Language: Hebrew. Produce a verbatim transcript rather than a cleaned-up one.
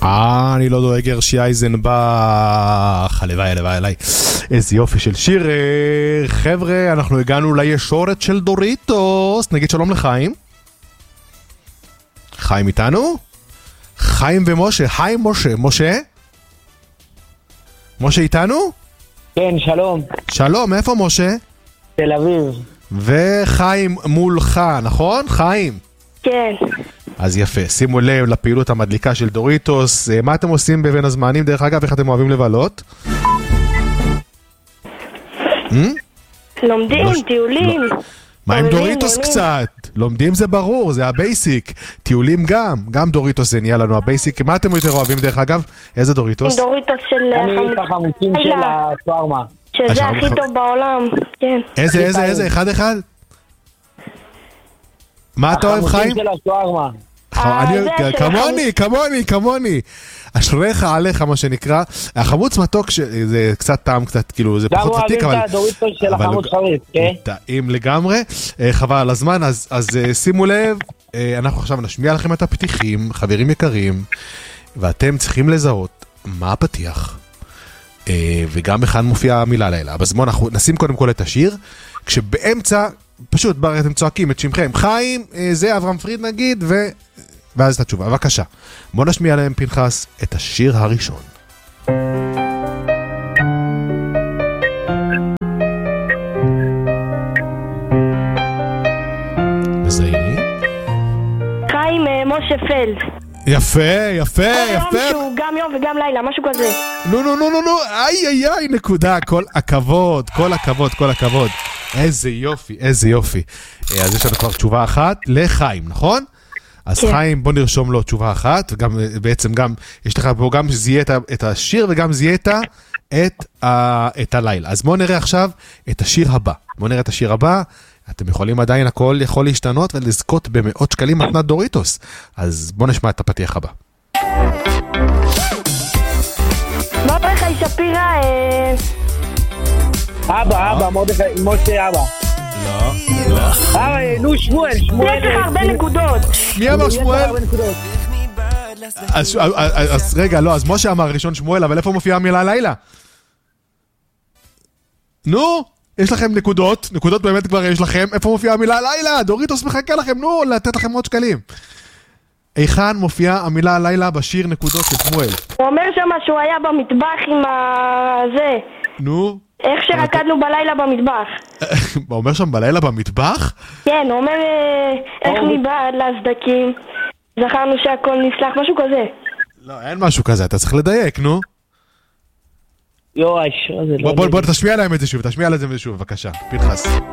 אה, אני לא דואג, הרשי אייזנבך, הלוואי, הלוואי, הלוואי. איזה יופי של שיר. חבר'ה, אנחנו הגענו לישורת של דוריטוס. נגיד שלום לחיים. חיים איתנו? חיים ומשה. חיים משה. משה? משה איתנו? כן, שלום. שלום, איפה משה? תל אביב. וחיים מולך, נכון? חיים? כן. אז יפה, שימו לב לפעילות המדליקה של דוריטוס. מה אתם עושים בבין הזמנים? דרך אגב, איך אתם אוהבים לבלות? לומדים, טיולים. מה עם דוריטוס קצת? לומדים זה ברור, זה הבייסיק. טיולים גם, גם דוריטוס זה נהיה לנו הבייסיק. מה אתם יותר אוהבים דרך אגב? איזה דוריטוס? דוריטוס של... אני את החמוצים של השוארמה. שזה הכי טוב בעולם, כן. איזה, איזה, איזה? אחד אחד? מה אתה אוהב חיים? החמוצים של השוארמה. כמוני, כמוני, כמוני. אשריך עליך מה שנקרא. החמוץ מתוק זה קצת טעם, קצת כאילו זה פחות ותיק, גם אוהבים את הדוריטוס של החמוץ חריף, כן? טעים לגמרי. חבל על הזמן, אז שימו לב, אנחנו עכשיו נשמיע לכם את הפתיחים, חברים יקרים, ואתם צריכים לזהות מה הפתיח, וגם אחד מופיע המילה לילה. אז בואו אנחנו נשים קודם כל את השיר, כשבאמצע פשוט אתם צועקים את שמכם, חיים, זה אברהם פריד נגיד, ו... ואז את התשובה. בבקשה, בוא נשמיע להם פנחס את השיר הראשון. מזהים? חיים משה פלד. יפה, יפה, יפה. יום שהוא גם יום וגם לילה, משהו כזה. נו, נו, נו, נו, נו, איי, איי, איי, נקודה, כל הכבוד, כל הכבוד, כל הכבוד. איזה יופי, איזה יופי. אז יש לנו כבר תשובה אחת לחיים, נכון? אז כן. חיים, בוא נרשום לו תשובה אחת, וגם, בעצם גם, יש לך פה גם זיהית את השיר, וגם זיהית את, ה, את הלילה. אז בוא נראה עכשיו את השיר הבא. בוא נראה את השיר הבא. אתם יכולים עדיין, הכל יכול להשתנות ולזכות במאות שקלים מתנת דוריטוס. אז בוא נשמע את הפתיח הבא. מרדכי שפירא, אבא, אבא, מרדכי, משה אבא. לא, לא. אה, נו, שמואל, שמואל. יש לך הרבה נקודות. מי אמר שמואל? אז רגע, לא, אז משה אמר ראשון שמואל, אבל איפה מופיעה המילה לילה? נו, יש לכם נקודות, נקודות באמת כבר יש לכם, איפה מופיעה המילה לילה? דוריטוס מחכה לכם, נו, לתת לכם עוד שקלים. היכן מופיעה המילה לילה בשיר נקודות של שמואל? הוא אומר שמה שהוא היה במטבח עם הזה. נו? איך שרקדנו בלילה במטבח. הוא אומר שם בלילה במטבח? כן, הוא אומר איך מבעד להסדקים, זכרנו שהכל נסלח, משהו כזה. לא, אין משהו כזה, אתה צריך לדייק, נו. יואש, זה לא... בוא, בוא, תשמיע להם את זה שוב, תשמיע להם את זה שוב, בבקשה, פנחס.